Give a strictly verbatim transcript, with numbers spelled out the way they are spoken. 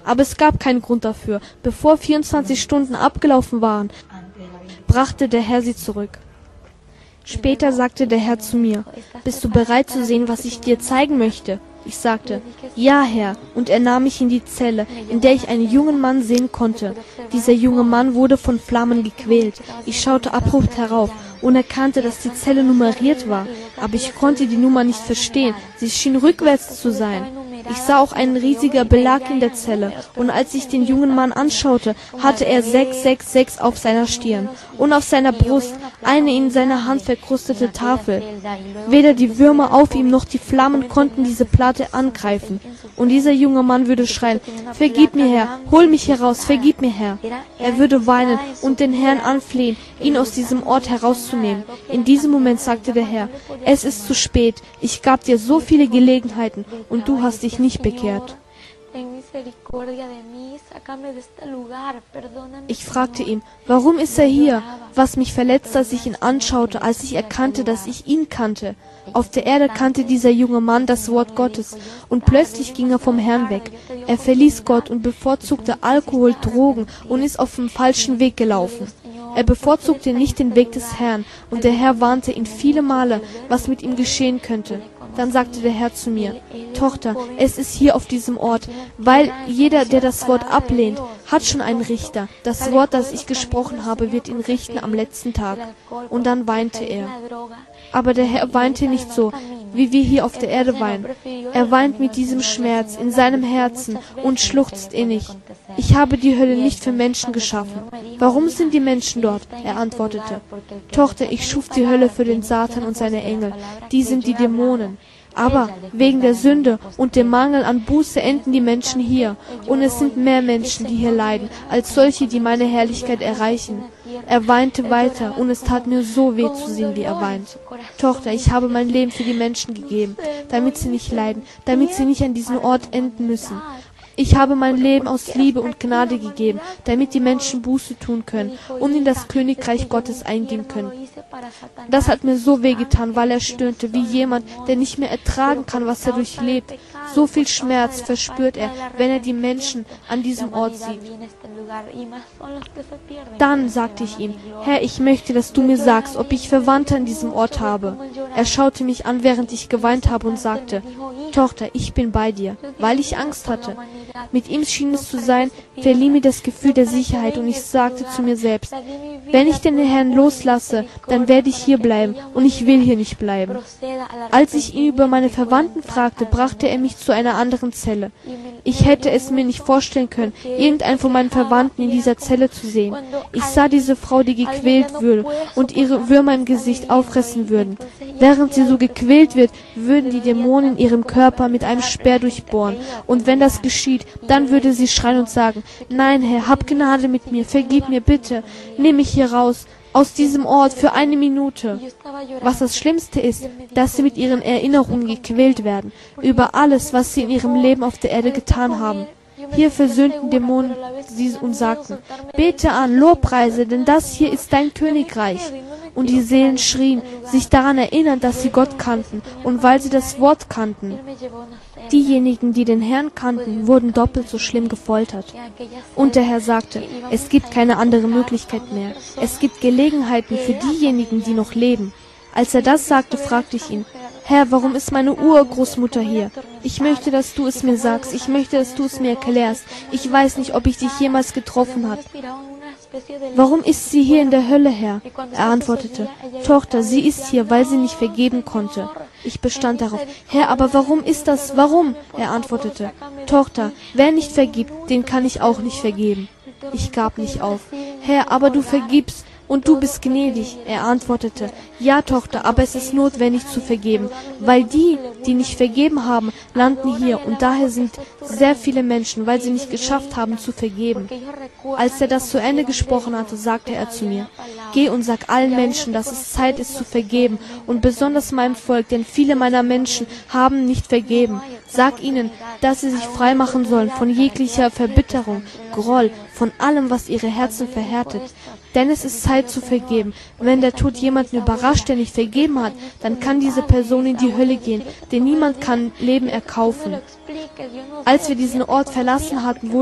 aber es gab keinen Grund dafür. Bevor vierundzwanzig Stunden abgelaufen waren, brachte der Herr sie zurück. Später sagte der Herr zu mir: Bist du bereit zu sehen, was ich dir zeigen möchte? Ich sagte: Ja, Herr. Und er nahm mich in die Zelle, in der ich einen jungen Mann sehen konnte. Dieser junge Mann wurde von Flammen gequält. Ich schaute abrupt herauf und erkannte, dass die Zelle nummeriert war. Aber ich konnte die Nummer nicht verstehen. Sie schien rückwärts zu sein. Ich sah auch einen riesigen Belag in der Zelle, und als ich den jungen Mann anschaute, hatte er sechs sechs sechs auf seiner Stirn und auf seiner Brust eine in seiner Hand verkrustete Tafel. Weder die Würmer auf ihm noch die Flammen konnten diese Platte angreifen. Und dieser junge Mann würde schreien: Vergib mir, Herr, hol mich heraus, vergib mir, Herr. Er würde weinen und den Herrn anflehen, ihn aus diesem Ort herauszunehmen. In diesem Moment sagte der Herr: Es ist zu spät, ich gab dir so viele Gelegenheiten und du hast dich nicht bekehrt. Ich fragte ihn: Warum ist er hier? Was mich verletzte, als ich ihn anschaute, als ich erkannte, dass ich ihn kannte. Auf der Erde kannte dieser junge Mann das Wort Gottes, und plötzlich ging er vom Herrn weg. Er verließ Gott und bevorzugte Alkohol, Drogen und ist auf dem falschen Weg gelaufen. Er bevorzugte nicht den Weg des Herrn, und der Herr warnte ihn viele Male, was mit ihm geschehen könnte. Dann sagte der Herr zu mir: Tochter, es ist hier auf diesem Ort, weil jeder, der das Wort ablehnt, hat schon einen Richter. Das Wort, das ich gesprochen habe, wird ihn richten am letzten Tag. Und dann weinte er. Aber der Herr weinte nicht so, wie wir hier auf der Erde weinen. Er weint mit diesem Schmerz in seinem Herzen und schluchzt innig. Ich habe die Hölle nicht für Menschen geschaffen. Warum sind die Menschen dort? Er antwortete: Tochter, ich schuf die Hölle für den Satan und seine Engel. Die sind die Dämonen. Aber wegen der Sünde und dem Mangel an Buße enden die Menschen hier. Und es sind mehr Menschen, die hier leiden, als solche, die meine Herrlichkeit erreichen. Er weinte weiter, und es tat mir so weh zu sehen, wie er weint. Tochter, ich habe mein Leben für die Menschen gegeben, damit sie nicht leiden, damit sie nicht an diesem Ort enden müssen. Ich habe mein Leben aus Liebe und Gnade gegeben, damit die Menschen Buße tun können und in das Königreich Gottes eingehen können. Das hat mir so wehgetan, weil er stöhnte, wie jemand, der nicht mehr ertragen kann, was er durchlebt. So viel Schmerz verspürt er, wenn er die Menschen an diesem Ort sieht. Dann sagte ich ihm: Herr, ich möchte, dass du mir sagst, ob ich Verwandte an diesem Ort habe. Er schaute mich an, während ich geweint habe, und sagte: Tochter, ich bin bei dir, weil ich Angst hatte. Mit ihm schien es zu sein, verlieh mir das Gefühl der Sicherheit, und ich sagte zu mir selbst: Wenn ich den Herrn loslasse, dann werde ich hier bleiben, und ich will hier nicht bleiben. Als ich ihn über meine Verwandten fragte, brachte er mich zu einer anderen Zelle. Ich hätte es mir nicht vorstellen können, irgendeinen von meinen Verwandten in dieser Zelle zu sehen. Ich sah diese Frau, die gequält würde und ihre Würmer im Gesicht auffressen würden. Während sie so gequält wird, würden die Dämonen ihrem Körper mit einem Speer durchbohren. Und wenn das geschieht, dann würde sie schreien und sagen: Nein, Herr, hab Gnade mit mir, vergib mir bitte, nimm mich hier raus, aus diesem Ort für eine Minute. Was das Schlimmste ist, dass sie mit ihren Erinnerungen gequält werden, über alles, was sie in ihrem Leben auf der Erde getan haben. Hier versöhnten Dämonen sie und sagten: Bete an, Lobpreise, denn das hier ist dein Königreich. Und die Seelen schrien, sich daran erinnern, dass sie Gott kannten, und weil sie das Wort kannten. Diejenigen, die den Herrn kannten, wurden doppelt so schlimm gefoltert. Und der Herr sagte: Es gibt keine andere Möglichkeit mehr. Es gibt Gelegenheiten für diejenigen, die noch leben. Als er das sagte, fragte ich ihn: Herr, warum ist meine Urgroßmutter hier? Ich möchte, dass du es mir sagst. Ich möchte, dass du es mir erklärst. Ich weiß nicht, ob ich dich jemals getroffen habe. Warum ist sie hier in der Hölle, Herr? Er antwortete: Tochter, sie ist hier, weil sie nicht vergeben konnte. Ich bestand darauf: Herr, aber warum ist das? Warum? Er antwortete: Tochter, wer nicht vergibt, den kann ich auch nicht vergeben. Ich gab nicht auf. Herr, aber du vergibst. Und du bist gnädig. Er antwortete: Ja, Tochter, aber es ist notwendig zu vergeben, weil die, die nicht vergeben haben, landen hier, und daher sind sehr viele Menschen, weil sie nicht geschafft haben zu vergeben. Als er das zu Ende gesprochen hatte, sagte er zu mir: Geh und sag allen Menschen, dass es Zeit ist zu vergeben, und besonders meinem Volk, denn viele meiner Menschen haben nicht vergeben. Sag ihnen, dass sie sich freimachen sollen von jeglicher Verbitterung, Groll, von allem, was ihre Herzen verhärtet. Denn es ist Zeit zu vergeben. Wenn der Tod jemanden überrascht, der nicht vergeben hat, dann kann diese Person in die Hölle gehen, denn niemand kann Leben erkaufen. Als wir diesen Ort verlassen hatten, wurde